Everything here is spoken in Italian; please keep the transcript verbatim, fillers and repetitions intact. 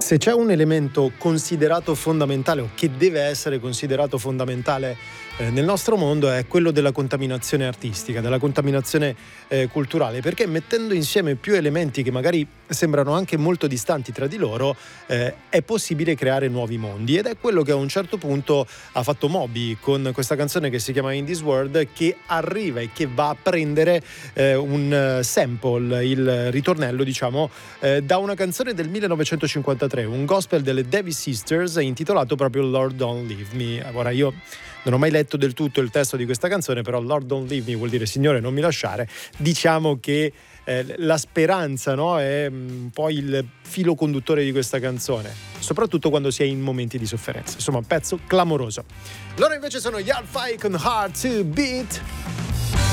Se c'è un elemento considerato fondamentale o che deve essere considerato fondamentale eh, nel nostro mondo è quello della contaminazione artistica, della contaminazione eh, culturale, perché mettendo insieme più elementi che magari sembrano anche molto distanti tra di loro eh, è possibile creare nuovi mondi, ed è quello che a un certo punto ha fatto Moby con questa canzone che si chiama In This World, che arriva e che va a prendere eh, un sample, il ritornello diciamo eh, da una canzone del millenovecentocinquantatré, un gospel delle Davis Sisters intitolato proprio Lord Don't Leave Me. Ora, io non ho mai letto del tutto il testo di questa canzone, però Lord Don't Leave Me vuol dire Signore non mi lasciare. Diciamo che eh, la speranza, no, è un po' il filo conduttore di questa canzone, soprattutto quando si è in momenti di sofferenza. Insomma, un pezzo clamoroso. Loro invece sono gli Hardfire con Hard to Beat.